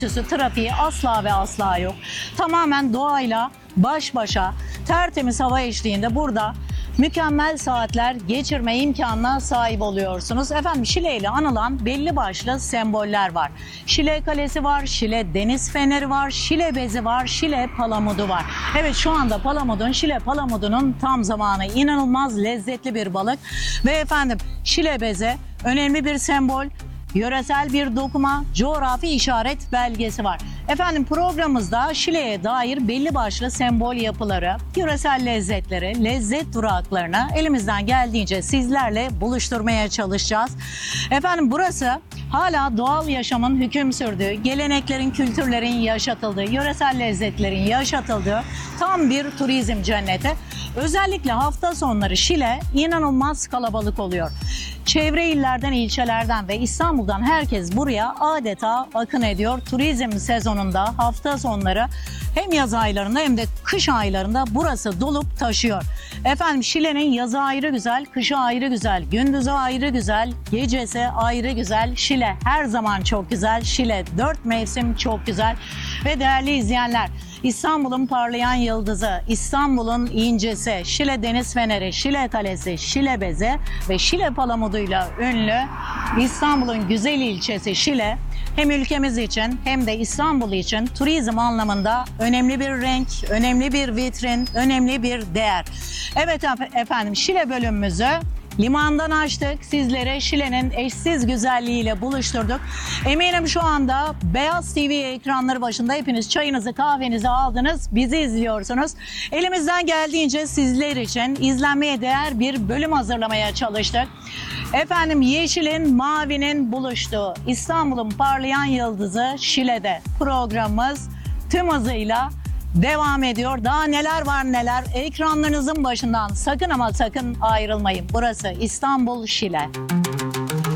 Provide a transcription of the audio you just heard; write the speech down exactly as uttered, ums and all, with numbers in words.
trafiği asla ve asla yok. Tamamen doğayla baş başa tertemiz hava eşliğinde burada mükemmel saatler geçirme imkanına sahip oluyorsunuz. Efendim Şile ile anılan belli başlı semboller var. Şile Kalesi var, Şile Deniz Feneri var, Şile Bezi var, Şile Palamudu var. Evet, şu anda palamudun, Şile palamudunun tam zamanı. İnanılmaz lezzetli bir balık. Ve efendim Şile Bezi önemli bir sembol. Yöresel bir dokuma, coğrafi işaret belgesi var. Efendim programımızda Şile'ye dair belli başlı sembol yapıları, yöresel lezzetleri, lezzet duraklarını elimizden geldiğince sizlerle buluşturmaya çalışacağız. Efendim burası hala doğal yaşamın hüküm sürdüğü, geleneklerin, kültürlerin yaşatıldığı, yöresel lezzetlerin yaşatıldığı tam bir turizm cenneti. Özellikle hafta sonları Şile inanılmaz kalabalık oluyor. Çevre illerden, ilçelerden ve İstanbul'dan herkes buraya adeta akın ediyor. Turizm sezonunda hafta sonları hem yaz aylarında hem de kış aylarında burası dolup taşıyor. Efendim Şile'nin yazı ayrı güzel, kışı ayrı güzel, gündüzü ayrı güzel, gecesi ayrı güzel. Şile her zaman çok güzel. Şile dört mevsim çok güzel. Ve değerli izleyenler, İstanbul'un parlayan yıldızı, İstanbul'un incisi, Şile Deniz Feneri, Şile Kalesi, Şile Bezi ve Şile Palamuduyla ünlü İstanbul'un güzel ilçesi Şile hem ülkemiz için hem de İstanbul için turizm anlamında önemli bir renk, önemli bir vitrin, önemli bir değer. Evet efendim, Şile bölümümüzü limandan açtık. Sizlere Şile'nin eşsiz güzelliğiyle buluşturduk. Eminim şu anda Beyaz T V ekranları başında hepiniz çayınızı kahvenizi aldınız. Bizi izliyorsunuz. Elimizden geldiğince sizler için izlenmeye değer bir bölüm hazırlamaya çalıştık. Efendim yeşilin mavinin buluştuğu İstanbul'un parlayan yıldızı Şile'de programımız tüm hızıyla devam ediyor. Daha neler var neler. Ekranlarınızın başından sakın ama sakın ayrılmayın. Burası İstanbul Şile.